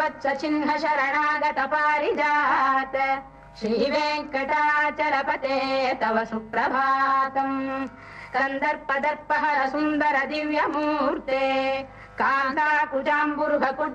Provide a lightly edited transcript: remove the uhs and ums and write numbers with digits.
वत्स चिह्न शरणागत पारिजात श्रीवेङ्कटाचलपते तव सुप्रभातम् कन्दर्पदर्पहर सुन्दर दिव्यमूर्ते कान्ताकुजाम्बुरुह